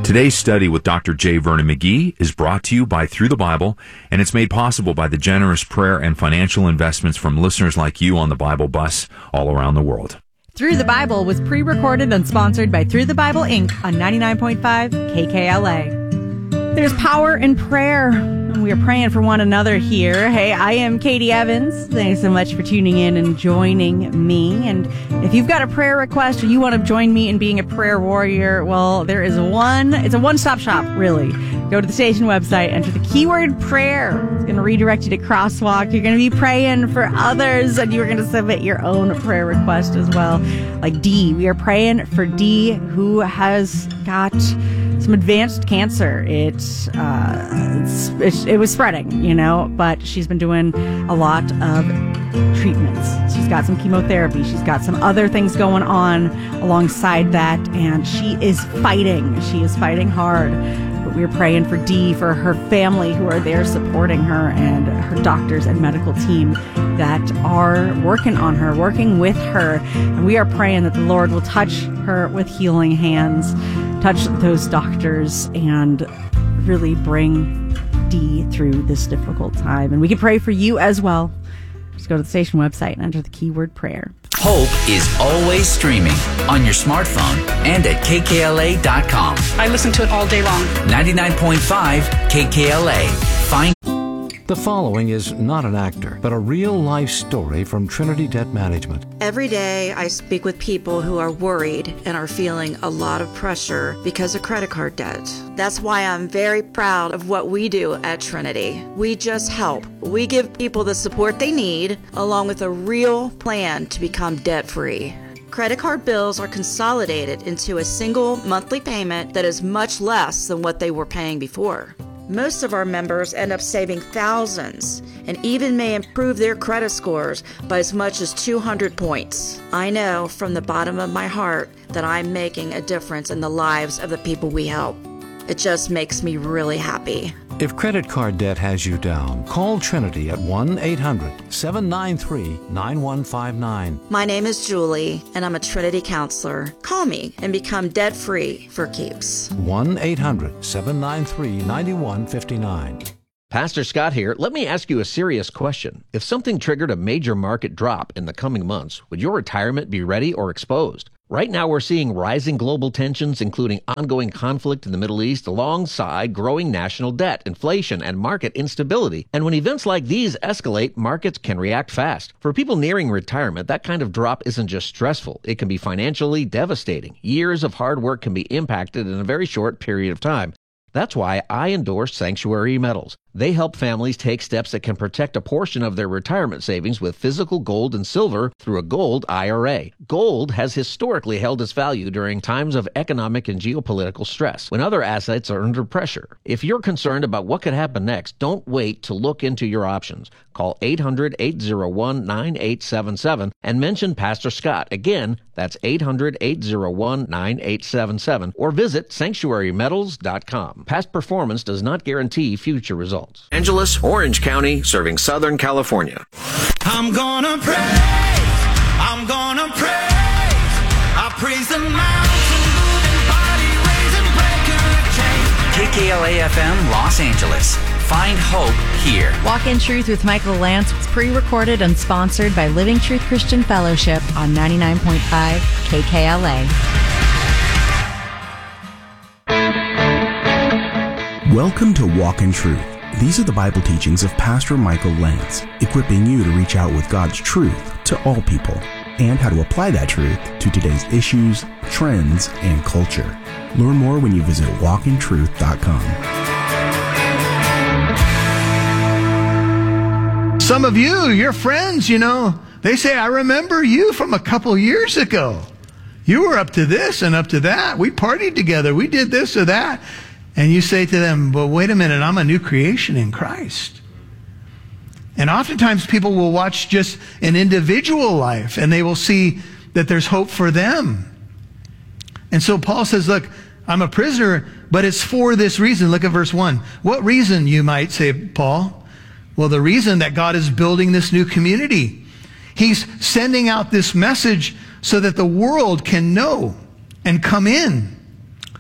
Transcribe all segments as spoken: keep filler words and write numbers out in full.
Today's study with Doctor J. Vernon McGee is brought to you by Through the Bible, and it's made possible by the generous prayer and financial investments from listeners like you on the Bible Bus all around the world. Through the Bible was pre-recorded and sponsored by Through the Bible, Incorporated on ninety-nine point five K K L A. There's power in prayer, and we are praying for one another here. Hey, I am Katie Evans. Thanks so much for tuning in and joining me. And if you've got a prayer request or you want to join me in being a prayer warrior, well, there is one, it's a one-stop shop, really. Go to the station website, enter the keyword prayer. It's going to redirect you to Crosswalk. You're going to be praying for others, and you're going to submit your own prayer request as well. Like Dee, we are praying for Dee, who has got some advanced cancer. It's, uh, it's, it's, it was spreading, you know, but she's been doing a lot of treatments. She's got some chemotherapy. She's got some other things going on alongside that, and she is fighting. She is fighting hard. But we're praying for Dee, for her family who are there supporting her, and her doctors and medical team that are working on her, working with her. And we are praying that the Lord will touch her with healing hands, touch those doctors, and really bring Dee through this difficult time. And we can pray for you as well. Just go to the station website and enter the keyword prayer. Hope is always streaming on your smartphone and at K K L A dot com. I listen to it all day long. ninety-nine point five K K L A. Find The following is not an actor, but a real-life story from Trinity Debt Management. Every day I speak with people who are worried and are feeling a lot of pressure because of credit card debt. That's why I'm very proud of what we do at Trinity. We just help. We give people the support they need, along with a real plan to become debt-free. Credit card bills are consolidated into a single monthly payment that is much less than what they were paying before. Most of our members end up saving thousands and even may improve their credit scores by as much as two hundred points. I know from the bottom of my heart that I'm making a difference in the lives of the people we help. It just makes me really happy. If credit card debt has you down, call Trinity at one eight hundred seven nine three nine one five nine. My name is Julie, and I'm a Trinity counselor. Call me and become debt-free for keeps. one eight hundred seven nine three nine one five nine. Pastor Scott here. Let me ask you a serious question. If something triggered a major market drop in the coming months, would your retirement be ready or exposed? Right now, we're seeing rising global tensions, including ongoing conflict in the Middle East, alongside growing national debt, inflation, and market instability. And when events like these escalate, markets can react fast. For people nearing retirement, that kind of drop isn't just stressful. It can be financially devastating. Years of hard work can be impacted in a very short period of time. That's why I endorse Sanctuary Metals. They help families take steps that can protect a portion of their retirement savings with physical gold and silver through a gold I R A. Gold has historically held its value during times of economic and geopolitical stress, when other assets are under pressure. If you're concerned about what could happen next, don't wait to look into your options. Call eight hundred eight oh one nine eight seven seven and mention Pastor Scott. Again, that's eight hundred eight oh one nine eight seven seven, or visit sanctuary metals dot com. Past performance does not guarantee future results. Angeles, Orange County, serving Southern California. I'm gonna praise, I'm gonna praise, I praise the mountain moving, body raising, breaker of chains. K K L A F M Los Angeles. Find hope here. Walk in Truth with Michael Lance. It's pre-recorded and sponsored by Living Truth Christian Fellowship on ninety-nine point five K K L A. Welcome to Walk in Truth. These are the Bible teachings of Pastor Michael Lance, equipping you to reach out with God's truth to all people and how to apply that truth to today's issues, trends, and culture. Learn more when you visit walk in truth dot com. Some of you, your friends, you know, they say, I remember you from a couple years ago. You were up to this and up to that. We partied together. We did this or that. And you say to them, well, wait a minute, I'm a new creation in Christ. And oftentimes people will watch just an individual life and they will see that there's hope for them. And so Paul says, look, I'm a prisoner, but it's for this reason. Look at verse one. What reason, you might say, Paul? Well, the reason that God is building this new community. He's sending out this message so that the world can know and come in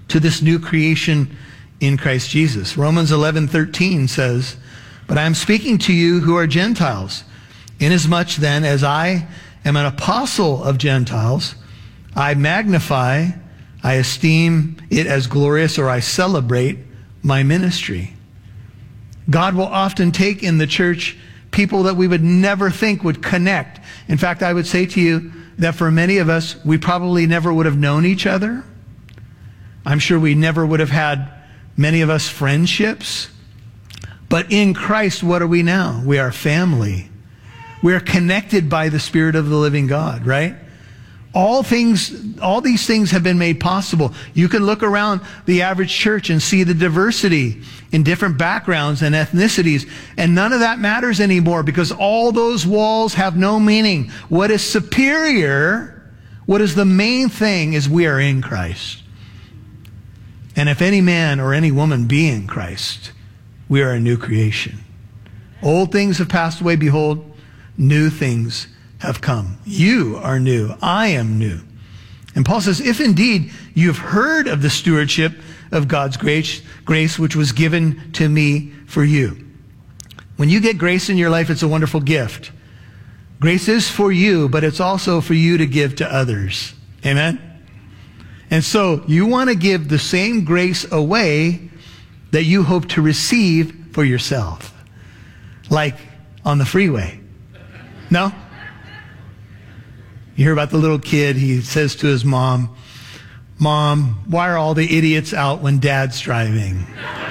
to this new creation in Christ Jesus. Romans eleven thirteen says, "But I am speaking to you who are Gentiles, inasmuch then as I am an apostle of Gentiles, I magnify, I esteem it as glorious, or I celebrate my ministry." God will often take in the church people that we would never think would connect. In fact, I would say to you that for many of us, we probably never would have known each other. I'm sure we never would have had, many of us, friendships. But in Christ, what are we now? We are family. We are connected by the Spirit of the living God, right? All things, all these things have been made possible. You can look around the average church and see the diversity in different backgrounds and ethnicities, and none of that matters anymore because all those walls have no meaning. What is superior, what is the main thing, is we are in Christ. And if any man or any woman be in Christ, we are a new creation. Old things have passed away, behold, new things have come. You are new. I am new. And Paul says, if indeed you've heard of the stewardship of God's grace, grace which was given to me for you. When you get grace in your life, it's a wonderful gift. Grace is for you, but it's also for you to give to others. Amen? And so you want to give the same grace away that you hope to receive for yourself. Like on the freeway. No? You hear about the little kid, he says to his mom, "Mom, why are all the idiots out when Dad's driving?"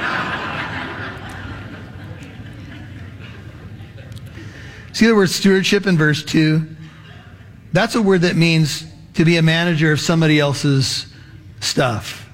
See the word stewardship in verse two? That's a word that means to be a manager of somebody else's stuff.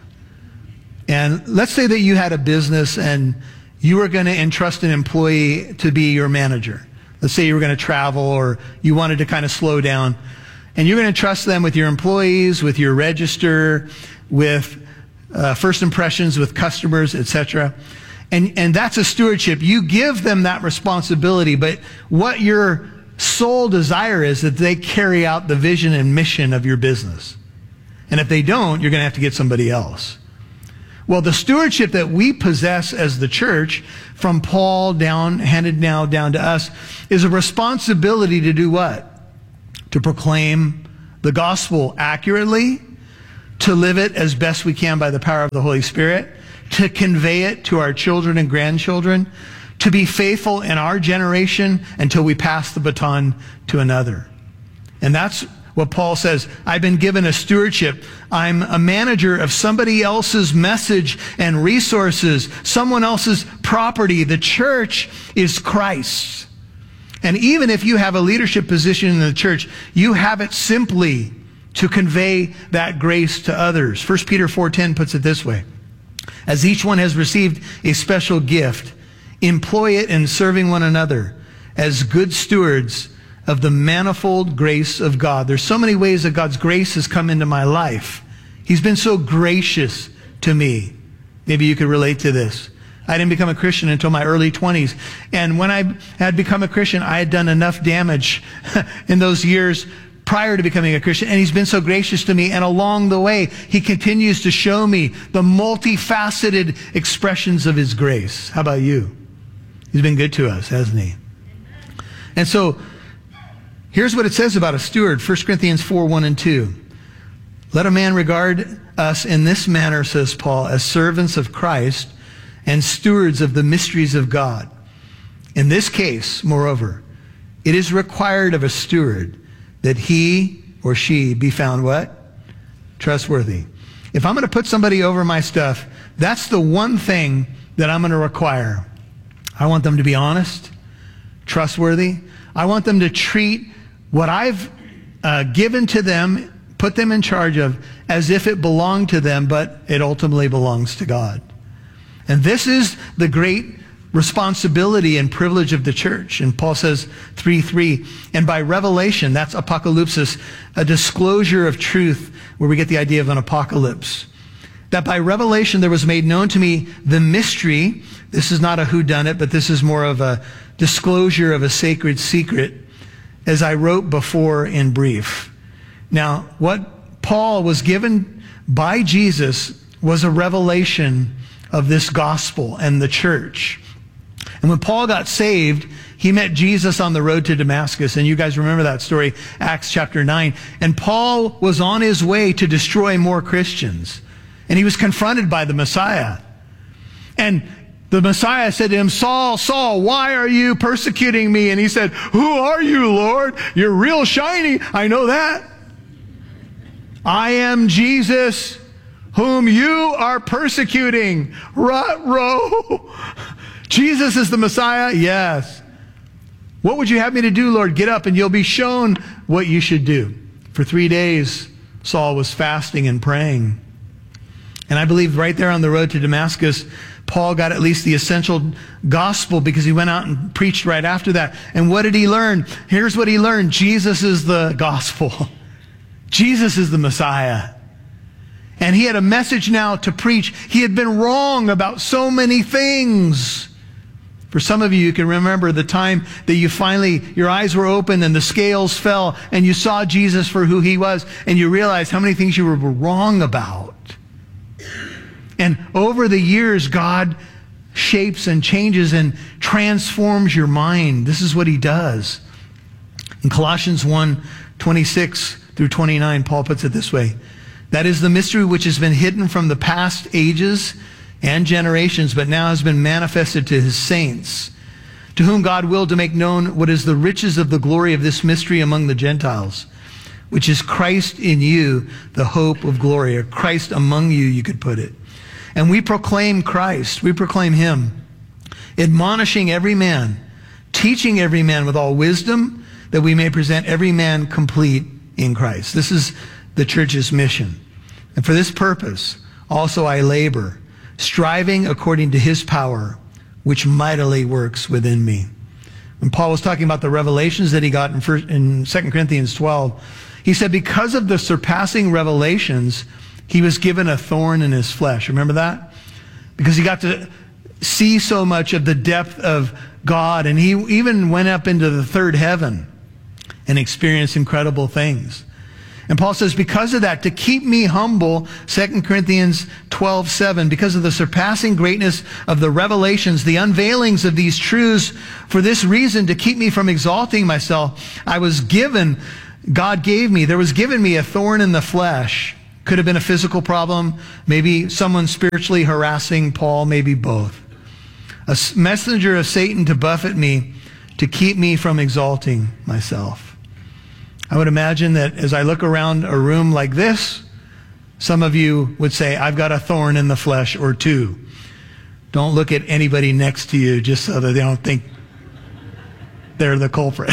And let's say that you had a business and you were going to entrust an employee to be your manager. Let's say you were going to travel or you wanted to kind of slow down. And you're going to trust them with your employees, with your register, with uh, first impressions with customers, et cetera. And, and that's a stewardship. You give them that responsibility, but what your sole desire is that they carry out the vision and mission of your business. And if they don't, you're going to have to get somebody else. Well, the stewardship that we possess as the church, from Paul down, handed now down to us, is a responsibility to do what? To proclaim the gospel accurately, to live it as best we can by the power of the Holy Spirit, to convey it to our children and grandchildren, to be faithful in our generation until we pass the baton to another. And that's what Paul says. I've been given a stewardship. I'm a manager of somebody else's message and resources, someone else's property. The church is Christ's. And even if you have a leadership position in the church, you have it simply to convey that grace to others. First Peter four ten puts it this way: as each one has received a special gift, employ it in serving one another as good stewards of the manifold grace of God. There's so many ways that God's grace has come into my life. He's been so gracious to me. Maybe you could relate to this. I didn't become a Christian until my early twenties. And when I had become a Christian, I had done enough damage in those years prior to becoming a Christian. And he's been so gracious to me. And along the way, he continues to show me the multifaceted expressions of his grace. How about you? He's been good to us, hasn't he? And so, here's what it says about a steward. First Corinthians four, one and two. Let a man regard us in this manner, says Paul, as servants of Christ and stewards of the mysteries of God. In this case, moreover, it is required of a steward that he or she be found what? Trustworthy. If I'm going to put somebody over my stuff, that's the one thing that I'm going to require. I want them to be honest, trustworthy. I want them to treat what I've uh, given to them, put them in charge of, as if it belonged to them, but it ultimately belongs to God. And this is the great responsibility and privilege of the church. And Paul says, three three, and by revelation, that's apocalypsis, a disclosure of truth, where we get the idea of an apocalypse. That by revelation there was made known to me the mystery. This is not a whodunit, but this is more of a disclosure of a sacred secret, as I wrote before in brief. Now, what Paul was given by Jesus was a revelation of this gospel and the church. And when Paul got saved, he met Jesus on the road to Damascus. And you guys remember that story, Acts chapter nine. And Paul was on his way to destroy more Christians. And he was confronted by the Messiah. And the Messiah said to him, Saul, Saul, why are you persecuting me? And he said, who are you, Lord? You're real shiny. I know that. I am Jesus, whom you are persecuting. Ruh-roh. Jesus is the Messiah? Yes. What would you have me to do, Lord? Get up and you'll be shown what you should do. For three days, Saul was fasting and praying. And I believe right there on the road to Damascus, Paul got at least the essential gospel because he went out and preached right after that. And what did he learn? Here's what he learned. Jesus is the gospel. Jesus is the Messiah. And he had a message now to preach. He had been wrong about so many things. For some of you, you can remember the time that you finally, your eyes were open and the scales fell and you saw Jesus for who he was and you realized how many things you were wrong about. And over the years, God shapes and changes and transforms your mind. This is what he does. In Colossians one, twenty-six through twenty-nine, Paul puts it this way. That is the mystery which has been hidden from the past ages and generations, but now has been manifested to his saints, to whom God willed to make known what is the riches of the glory of this mystery among the Gentiles, which is Christ in you, the hope of glory, or Christ among you, you could put it. And we proclaim Christ, we proclaim him, admonishing every man, teaching every man with all wisdom, that we may present every man complete in Christ. This is the church's mission. And for this purpose, also I labor, striving according to his power, which mightily works within me. When Paul was talking about the revelations that he got in, first, in Second Corinthians twelve, he said because of the surpassing revelations, he was given a thorn in his flesh. Remember that? Because he got to see so much of the depth of God, and he even went up into the third heaven and experienced incredible things. And Paul says, because of that, to keep me humble, Second Corinthians twelve seven, because of the surpassing greatness of the revelations, the unveilings of these truths, for this reason, to keep me from exalting myself, I was given, God gave me, there was given me a thorn in the flesh. Could have been a physical problem, maybe someone spiritually harassing Paul, maybe both. A messenger of Satan to buffet me, to keep me from exalting myself. I would imagine that as I look around a room like this, some of you would say, I've got a thorn in the flesh or two. Don't look at anybody next to you just so that they don't think they're the culprit.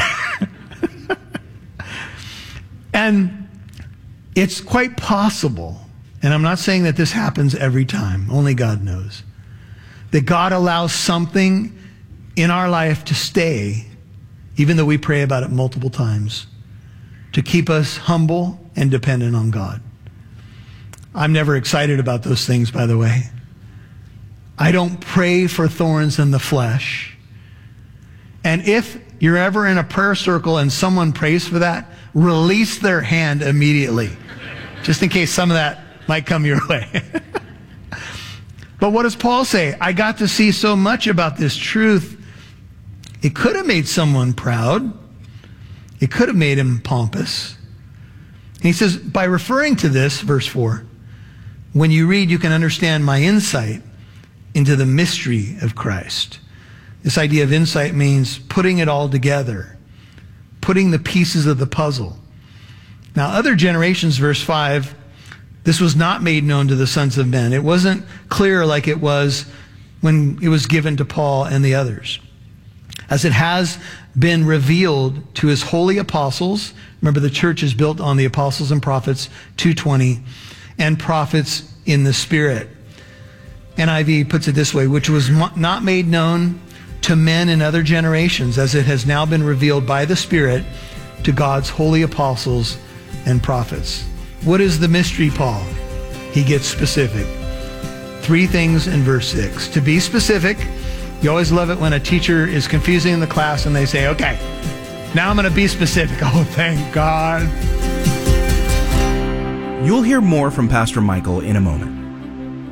And it's quite possible, and I'm not saying that this happens every time, only God knows, that God allows something in our life to stay, even though we pray about it multiple times, to keep us humble and dependent on God. I'm never excited about those things, by the way. I don't pray for thorns in the flesh. And if you're ever in a prayer circle and someone prays for that, release their hand immediately, just in case some of that might come your way. But what does Paul say? I got to see so much about this truth. It could have made someone proud. It could have made him pompous. And he says, by referring to this, verse four, when you read, you can understand my insight into the mystery of Christ. This idea of insight means putting it all together, putting the pieces of the puzzle. Now, other generations, verse five, this was not made known to the sons of men. It wasn't clear like it was when it was given to Paul and the others. As it has been revealed to his holy apostles. Remember, the church is built on the apostles and prophets, two twenty, and prophets in the Spirit. N I V puts it this way, which was not made known to men in other generations, as it has now been revealed by the Spirit to God's holy apostles and prophets. What is the mystery, Paul? He gets specific. Three things in verse six. To be specific, you always love it when a teacher is confusing in the class and they say, okay, now I'm going to be specific. Oh, thank God. You'll hear more from Pastor Michael in a moment.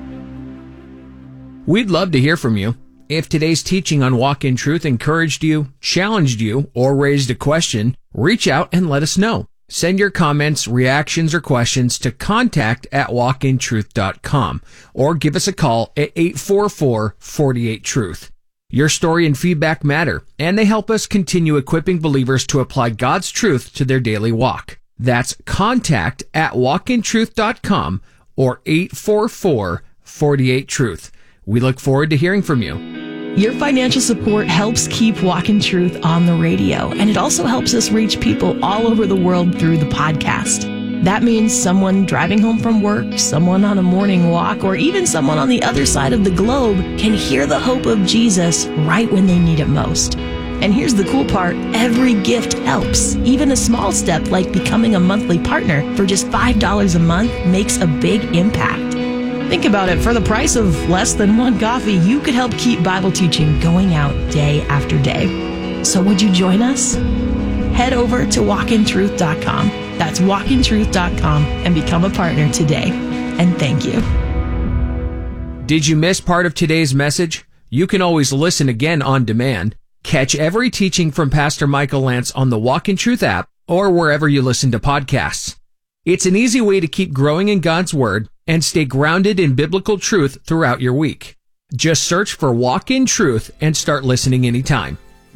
We'd love to hear from you. If today's teaching on Walk in Truth encouraged you, challenged you, or raised a question, reach out and let us know. Send your comments, reactions, or questions to contact at walk in truth dot com or give us a call at eight four four, four eight, truth. Your story and feedback matter, and they help us continue equipping believers to apply God's truth to their daily walk. That's contact at walk in truth dot com or eight four four, four eight, truth. We look forward to hearing from you. Your financial support helps keep Walk in Truth on the radio, and it also helps us reach people all over the world through the podcast. That means someone driving home from work, someone on a morning walk, or even someone on the other side of the globe can hear the hope of Jesus right when they need it most. And here's the cool part, every gift helps. Even a small step like becoming a monthly partner for just five dollars a month makes a big impact. Think about it, for the price of less than one coffee, you could help keep Bible teaching going out day after day. So would you join us? Head over to walk in truth dot com. That's walk in truth dot com and become a partner today. And thank you. Did you miss part of today's message? You can always listen again on demand. Catch every teaching from Pastor Michael Lance on the Walk in Truth app or wherever you listen to podcasts. It's an easy way to keep growing in God's Word and stay grounded in biblical truth throughout your week. Just search for Walk in Truth and start listening anytime.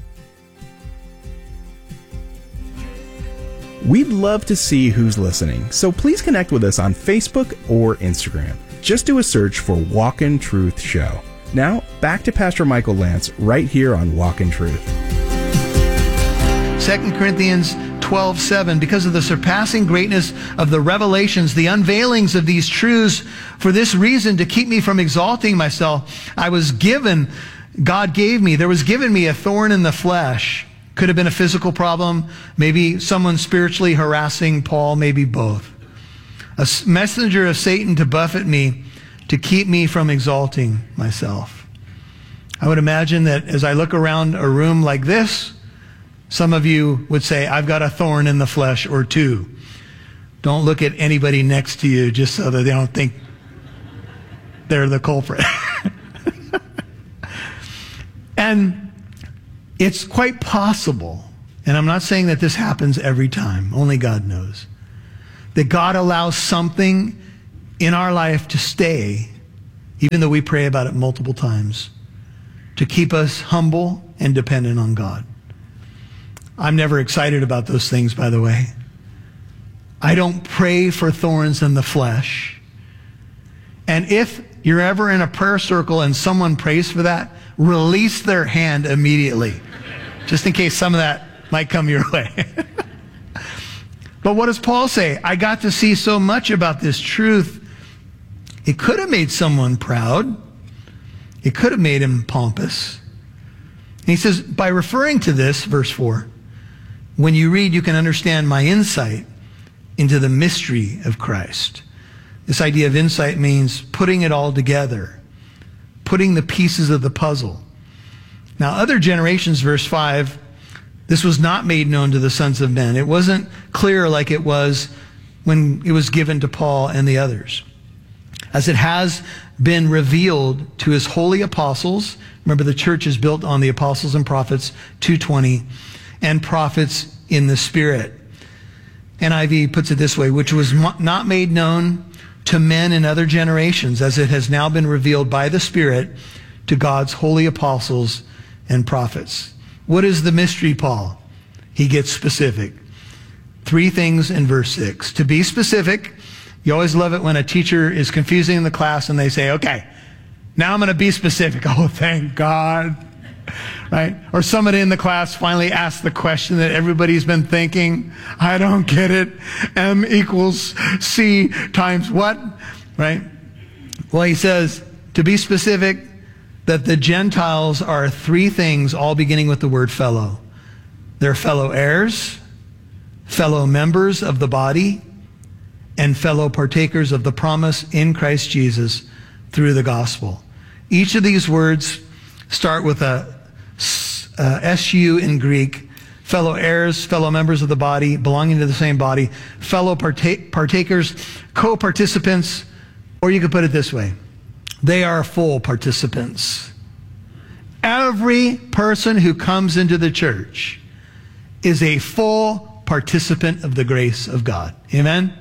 We'd love to see who's listening, so please connect with us on Facebook or Instagram. Just do a search for Walk in Truth Show. Now, back to Pastor Michael Lance right here on Walk in Truth. Second Corinthians twelve seven, because of the surpassing greatness of the revelations, the unveilings of these truths, for this reason, to keep me from exalting myself, I was given, God gave me, there was given me a thorn in the flesh. Could have been a physical problem, maybe someone spiritually harassing Paul, maybe both. A messenger of Satan to buffet me, to keep me from exalting myself. I would imagine that as I look around a room like this, some of you would say, I've got a thorn in the flesh or two. Don't look at anybody next to you just so that they don't think they're the culprit. And it's quite possible, and I'm not saying that this happens every time, only God knows, that God allows something in our life to stay, even though we pray about it multiple times, to keep us humble and dependent on God. I'm never excited about those things, by the way. I don't pray for thorns in the flesh. And if you're ever in a prayer circle and someone prays for that, release their hand immediately, just in case some of that might come your way. But what does Paul say? I got to see so much about this truth. It could have made someone proud. It could have made him pompous. And he says, by referring to this, verse four, when you read, you can understand my insight into the mystery of Christ. This idea of insight means putting it all together, putting the pieces of the puzzle. Now, other generations, verse five, this was not made known to the sons of men. It wasn't clear like it was when it was given to Paul and the others. As it has been revealed to his holy apostles. Remember, the church is built on the apostles and prophets, two twenty, and prophets in the Spirit. N I V puts it this way, which was not made known to men in other generations, as it has now been revealed by the Spirit to God's holy apostles and prophets. What is the mystery, Paul? He gets specific. Three things in verse six. To be specific, you always love it when a teacher is confusing in the class and they say, okay, now I'm going to be specific. Oh, thank God. Right? Or somebody in the class finally asks the question that everybody's been thinking. I don't get it. M equals C times what? Right? Well, he says, to be specific, that the Gentiles are three things, all beginning with the word fellow. They're fellow heirs, fellow members of the body, and fellow partakers of the promise in Christ Jesus through the gospel. Each of these words start with a uh, S U in Greek. Fellow heirs, fellow members of the body, belonging to the same body, fellow partake, partakers, co-participants, or you could put it this way. they are full participants. Every person who comes into the church is a full participant of the grace of God. Amen?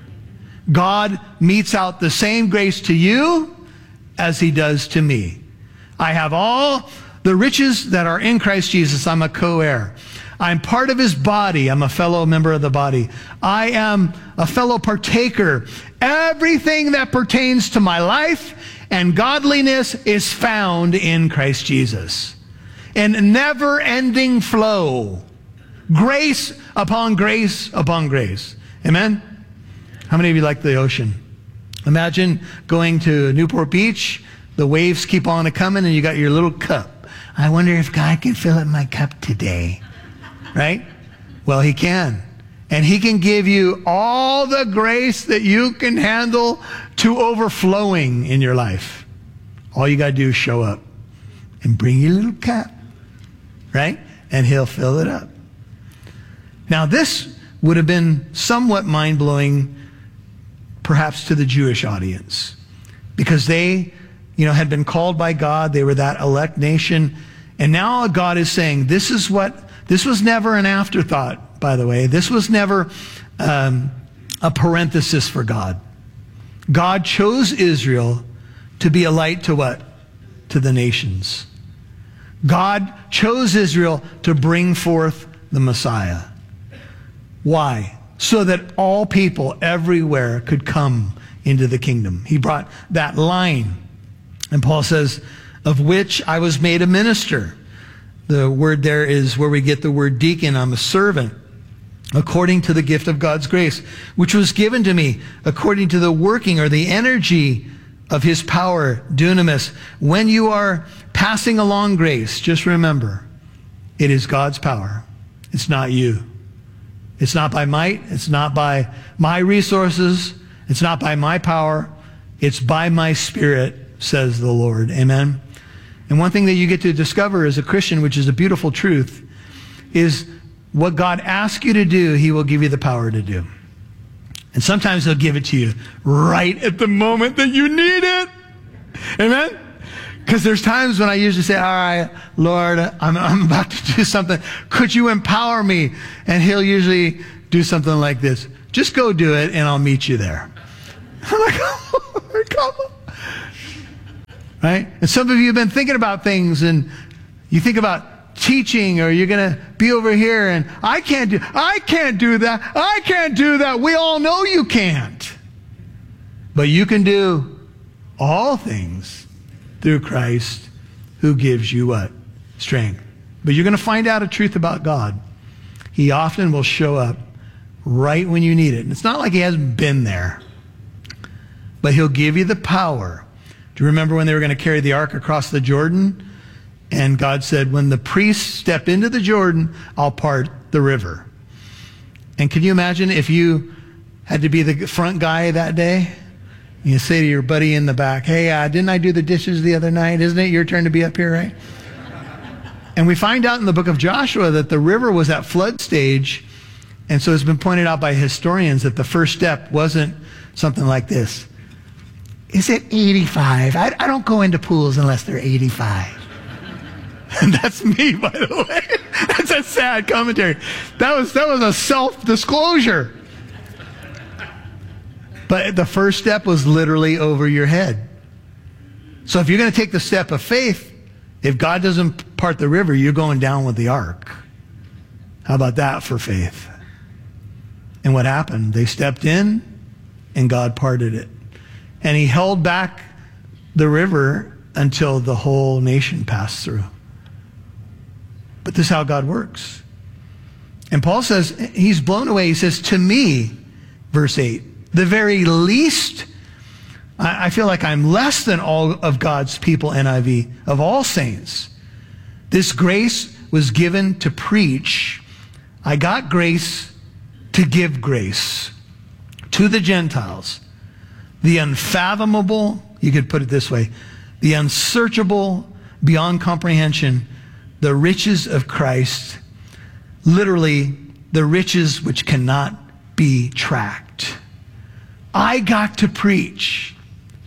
God metes out the same grace to you as he does to me. I have all the riches that are in Christ Jesus. I'm a co-heir. I'm part of his body. I'm a fellow member of the body. I am a fellow partaker. Everything that pertains to my life and godliness is found in Christ Jesus. In never-ending flow. Grace upon grace upon grace. Amen? How many of you like the ocean? Imagine going to Newport Beach. The waves keep on a-coming and you got your little cup. I wonder if God can fill up my cup today. Right? Well, he can. And he can give you all the grace that you can handle to overflowing in your life. All you got to do is show up and bring your little cup. Right? And he'll fill it up. Now, this would have been somewhat mind-blowing, perhaps to the Jewish audience, because they, you know, had been called by God. They were that elect nation. And now God is saying, this is what, this was never an afterthought, by the way. This was never um, a parenthesis for God. God chose Israel to be a light to what? To the nations. God chose Israel to bring forth the Messiah. Why? So that all people everywhere could come into the kingdom. He brought that line. And Paul says, of which I was made a minister. The word there is where we get the word deacon. I'm a servant, according to the gift of God's grace, which was given to me according to the working or the energy of his power, dunamis. When you are passing along grace, just remember, it is God's power. It's not you. It's not by might. It's not by my resources. It's not by my power. It's by my Spirit, says the Lord. Amen. And one thing that you get to discover as a Christian, which is a beautiful truth, is what God asks you to do, he will give you the power to do. And sometimes he'll give it to you right at the moment that you need it. Amen? Because there's times when I usually say, all right, Lord, I'm, I'm about to do something. Could you empower me? And he'll usually do something like this. Just go do it and I'll meet you there. I'm like, oh, Lord, come on. Right? And some of you have been thinking about things and you think about teaching or you're going to be over here and I can't do, I can't do that. I can't do that. We all know you can't. But you can do all things through Christ who gives you what? Strength. But you're going to find out a truth about God. He often will show up right when you need it. And it's not like he hasn't been there. But he'll give you the power. Do you remember when they were going to carry the ark across the Jordan? And God said, when the priests step into the Jordan, I'll part the river. And can you imagine if you had to be the front guy that day? You say to your buddy in the back, hey, uh, didn't I do the dishes the other night? Isn't it your turn to be up here, right? And we find out in the book of Joshua that the river was at flood stage. And so it's been pointed out by historians that the first step wasn't something like this. Is it eighty-five? I, I don't go into pools unless they're eighty-five. And that's me, by the way. That's a sad commentary. That was, that was a self-disclosure. But the first step was literally over your head. So if you're going to take the step of faith, if God doesn't part the river, you're going down with the ark. How about that for faith? And what happened? They stepped in and God parted it. And he held back the river until the whole nation passed through. But this is how God works. And Paul says, he's blown away. He says, to me, verse eight, the very least, I, I feel like I'm less than all of God's people, N I V, of all saints. This grace was given to preach. I got grace to give grace to the Gentiles. The unfathomable, you could put it this way, the unsearchable, beyond comprehension, the riches of Christ, literally the riches which cannot be tracked. I got to preach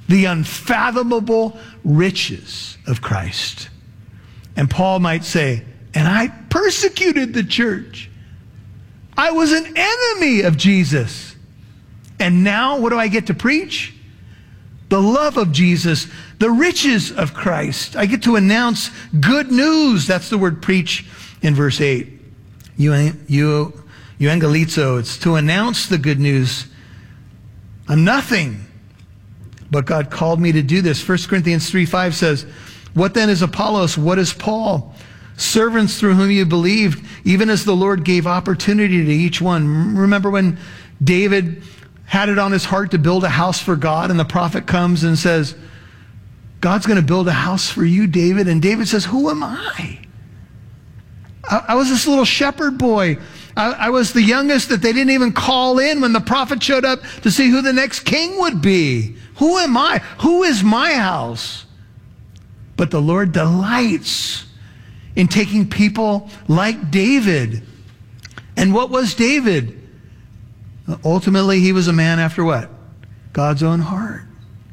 the unfathomable riches of Christ. And Paul might say, and I persecuted the church. I was an enemy of Jesus. And now what do I get to preach? The love of Jesus, the riches of Christ. I get to announce good news. That's the word preach in verse eight. You, you, euangelizo, it's to announce the good news. I'm nothing, but God called me to do this. First Corinthians three five says, what then is Apollos? What is Paul? Servants through whom you believed, even as the Lord gave opportunity to each one. Remember when David had it on his heart to build a house for God, and the prophet comes and says, God's going to build a house for you, David. And David says, who am I? I, I was this little shepherd boy. I, I was the youngest that they didn't even call in when the prophet showed up to see who the next king would be. Who am I? Who is my house? But the Lord delights in taking people like David. And what was David? Ultimately, he was a man after what? God's own heart.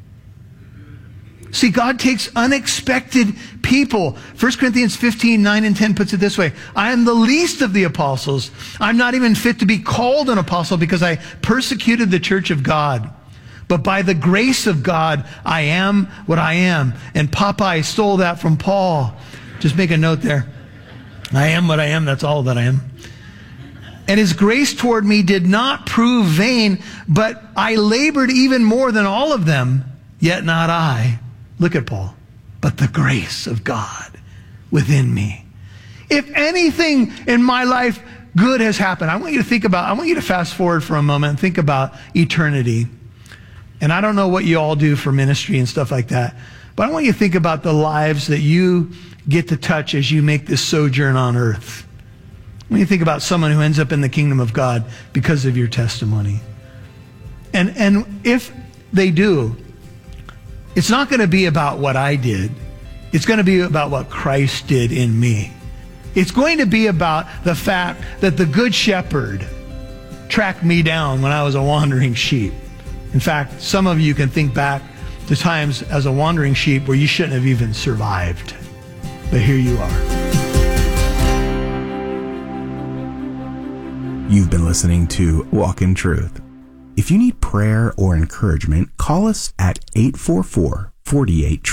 See, God takes unexpected people. First Corinthians fifteen, nine and ten puts it this way. I am the least of the apostles. I'm not even fit to be called an apostle because I persecuted the church of God. But by the grace of God, I am what I am. And Popeye stole that from Paul. Just make a note there. I am what I am. That's all that I am. And his grace toward me did not prove vain, but I labored even more than all of them, yet not I. Look at Paul. But the grace of God within me. If anything in my life good has happened, I want you to think about, I want you to fast forward for a moment and think about eternity. And I don't know what you all do for ministry and stuff like that, but I want you to think about the lives that you get to touch as you make this sojourn on earth. When you think about someone who ends up in the kingdom of God because of your testimony. And, and if they do, it's not going to be about what I did. It's going to be about what Christ did in me. It's going to be about the fact that the good shepherd tracked me down when I was a wandering sheep. In fact, some of you can think back to times as a wandering sheep where you shouldn't have even survived. But here you are. You've been listening to Walk in Truth. If you need prayer or encouragement, call us at eight four four, four eight,